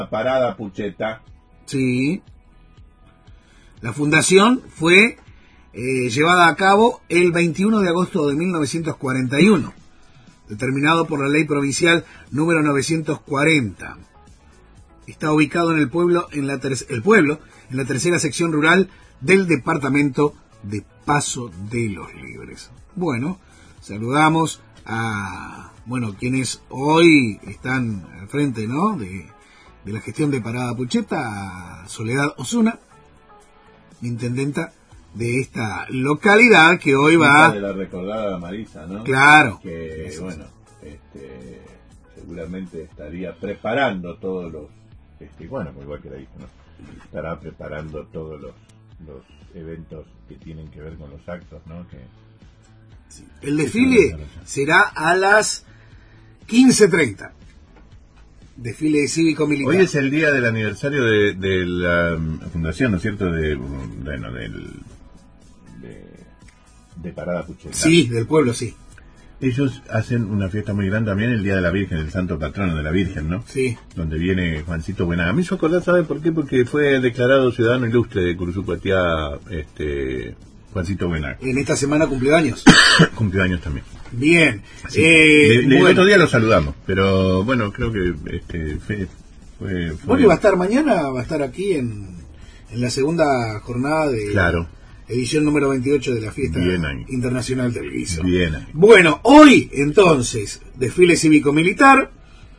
Parada Pucheta. Sí. La fundación fue llevada a cabo el 21 de agosto de 1941, determinado por la ley provincial número 940. Está ubicado en el pueblo, en la tercera sección rural del departamento de Paso de los Libres. Bueno, saludamos a quienes hoy están al frente, ¿no?, de la gestión de Parada Pucheta, a Soledad Osuna, intendenta de esta localidad, que hoy va... De la recordada Marisa, ¿no? Claro. Que, seguramente estaría preparando todos los... igual que la hija, ¿no? Estará preparando todos los eventos que tienen que ver con los actos, ¿no? Sí. El desfile será a las 15:30. Desfile cívico-militar. Hoy es el día del aniversario de la fundación, ¿no es cierto? De Parada Pucheta. Sí, del pueblo, sí. Ellos hacen una fiesta muy grande también el Día de la Virgen, el santo patrono de la Virgen, ¿no? Sí. Donde viene Juancito Buenaga. Me hizo acordar, ¿sabe por qué? Porque fue declarado ciudadano ilustre de Curuzupatiá, Juancito Buenaga. En esta semana cumplió años. Cumplió años también. Bien. El otro día lo saludamos, pero bueno, creo que fue... Bueno, va a estar mañana, va a estar aquí en la segunda jornada de... Claro. Edición número 28 de la Fiesta Internacional del Guiso. Bien ahí. Bueno, hoy, entonces, desfile cívico-militar.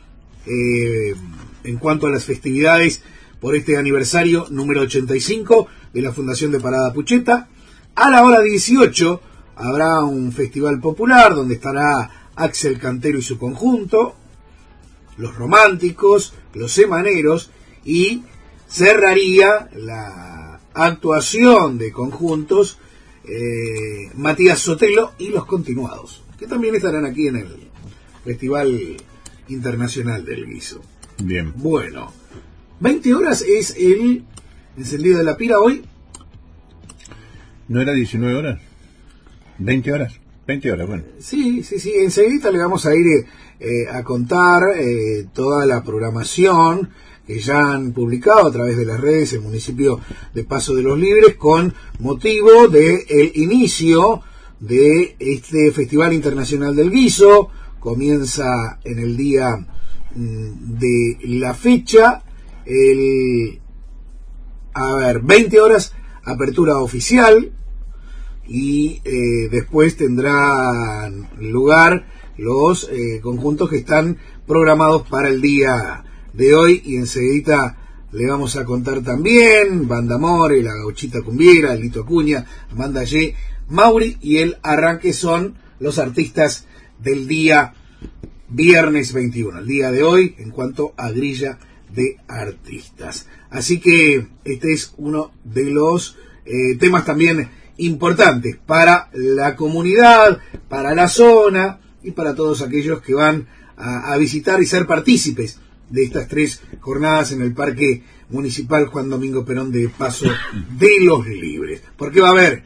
En cuanto a las festividades por este aniversario número 85 de la Fundación de Parada Pucheta, a la hora 18 habrá un festival popular donde estará Axel Cantero y su conjunto, los Románticos, los Semaneros, y cerraría la actuación de conjuntos Matías Sotelo y los Continuados, que también estarán aquí en el Festival Internacional del Guiso. Bien. Bueno, 20 horas es el encendido de la pira hoy. ¿No era 19 horas? ¿20 horas? 20 horas, bueno. Sí, enseguida le vamos a ir a contar toda la programación que ya han publicado a través de las redes el municipio de Paso de los Libres con motivo del inicio de este Festival Internacional del Guiso. Comienza en el día de la fecha, 20 horas, apertura oficial, y después tendrán lugar los conjuntos que están programados para el día de hoy, y enseguida le vamos a contar también Banda More, La Gauchita Cumbiera, Lito Acuña, Amanda Ye, Mauri, y el arranque son los artistas del día viernes 21, el día de hoy, en cuanto a grilla de artistas. Así que este es uno de los temas también importantes para la comunidad, para la zona y para todos aquellos que van a visitar y ser partícipes de estas 3 jornadas en el Parque Municipal Juan Domingo Perón de Paso de los Libres. Porque va a haber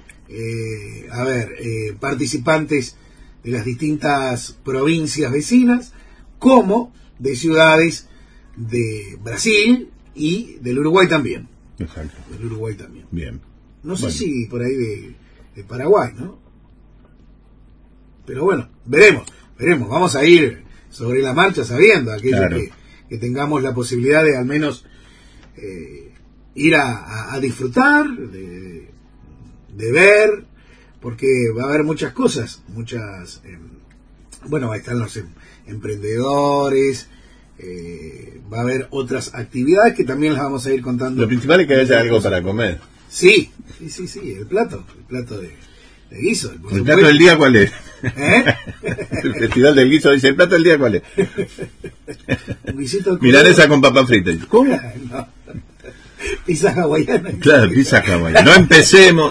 participantes de las distintas provincias vecinas, como de ciudades de Brasil y del Uruguay también. Exacto. Del Uruguay también. Bien. No sé si por ahí de Paraguay, ¿no? Pero bueno, veremos. Vamos a ir sobre la marcha sabiendo aquello que tengamos la posibilidad de al menos ir a disfrutar, de ver, porque va a haber muchas cosas, están los emprendedores, va a haber otras actividades que también las vamos a ir contando. Lo principal es que haya algo para comer. Sí, el plato de guiso. ¿El plato del día cuál es? El Festival del Guiso dice, ¿el plato del día cuál es? Milanesa con papa frita. ¿Cómo? No. Pizza hawaiana. Claro, pizza hawaiana. No empecemos.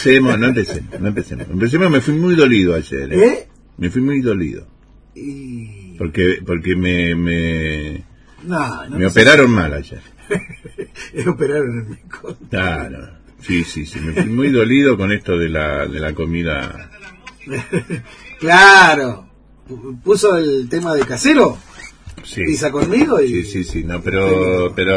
Me fui muy dolido ayer. Me fui muy dolido. Porque me operaron mal ayer. Me operaron en mi contra. Claro. Sí, me fui muy dolido con esto de la comida. Claro. ¿Puso el tema de casero? Sí. ¿Pizza conmigo? Sí, no, pero